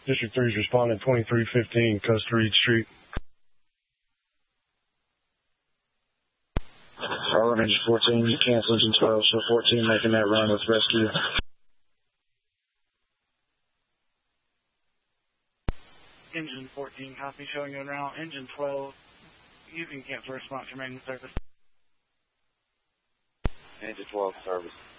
District 3 is responding 2315 Costa Reed Street. Harlem engine 14, you cancel engine 12, so 14 making that run with rescue. Engine 14, copy, showing you en route. Engine 12, you can cancel response, remain in service. Engine 12, service.